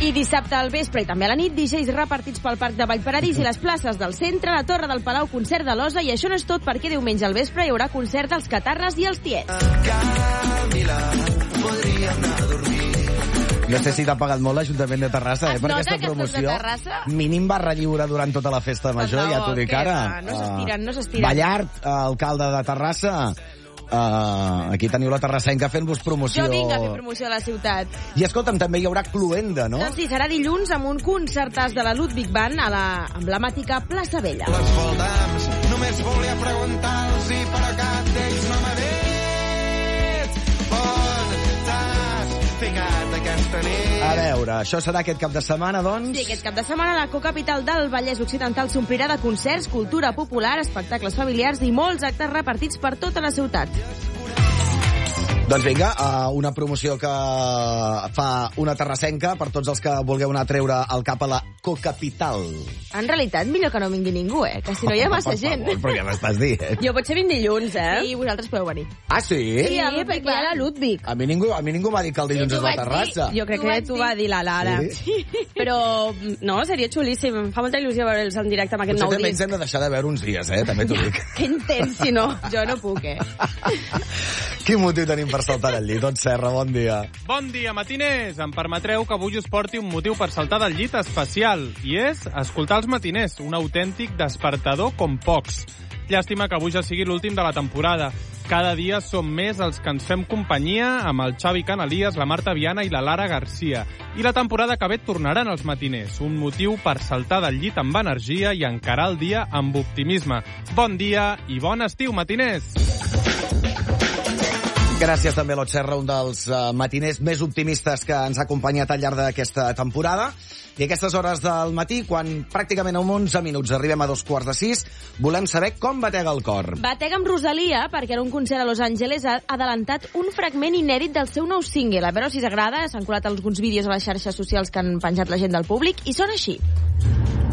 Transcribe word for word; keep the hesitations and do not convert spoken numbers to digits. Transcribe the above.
I dissabte al vespre i també a la nit, D Js repartits pel Parc de Vallparadís i les places del centre, la Torre del Palau, concert de l'Osa, i això no és tot perquè diumenge al vespre hi haurà concert dels Catarres i els Tiets. No sé si t'ha pagat molt l'Ajuntament de Terrassa, eh, per aquesta promoció. Mínim barra lliure durant tota la festa major, ja t'ho dic ara. No s'estiren, no s'estiren. Ballart, alcalde de Terrassa, Uh, aquí teniu la terrassenca fent-vos promoció. Jo vinc a fer promoció a la ciutat. I escolta'm, també hi haurà Cluenda, no? Doncs sí, serà dilluns amb un concertàs de la Ludwig Band a la emblemàtica Plaça Vella. Les Voldams, només volia preguntar-los i per cap d'ells no m'ha dit on t'has ficat aquesta nit. A veure, això serà aquest cap de setmana, doncs? Sí, aquest cap de setmana la cocapital del Vallès Occidental s'omplirà de concerts, cultura popular, espectacles familiars i molts actes repartits per tota la ciutat. Doncs vinga, una promoció que fa una terrassenca per tots els que vulgueu anar a treure el cap a la cocapital. En realitat, millor que no vingui ningú, eh? Que si no hi ha massa gent. Per favor, però què m'estàs dient? Jo potser vinc dilluns, eh? Sí, vosaltres podeu venir. Ah, sí? Sí, perquè hi ha la Ludwig. A mi ningú, a mi ningú m'ha dit que el dilluns és la Terrassa. Jo crec que t'ho va dir la Lara. Sí? Però, no, seria xulíssim. Em fa molta il·lusió veure'ls en directe amb aquest nou disc. Potser també disc. ens hem de deixar de veure uns dies, eh? També t'ho dic. Que intens, si no. Jo no puc, eh? Quin motiu tenim per saltar al llit? Doncs Serra, bon dia. Bon dia, matiners. Em permetreu que avui us porti un motiu per saltar del llit especial, i és escoltar els matiners, un autèntic despertador com pocs. Llàstima que avui ja sigui l'últim de la temporada. Cada dia som més els que ens fem companyia amb el Xavi Canalies, la Marta Viana i la Lara Garcia. I la temporada que ve tornaran els matiners, un motiu per saltar del llit amb energia i encarar el dia amb optimisme. Bon dia i bon estiu, matiners! Gràcies també a l'Ot Serra, un dels uh, matiners més optimistes que ens ha acompanyat al llarg d'aquesta temporada. I a aquestes hores del matí, quan pràcticament en onze minuts arribem a dos quarts de sis, volem saber com batega el cor. Batega amb Rosalia, perquè en un concert a Los Angeles ha adelantat un fragment inèdit del seu nou single. A veure si us agrada, s'han colat alguns vídeos a les xarxes socials que han penjat la gent del públic, i sona així.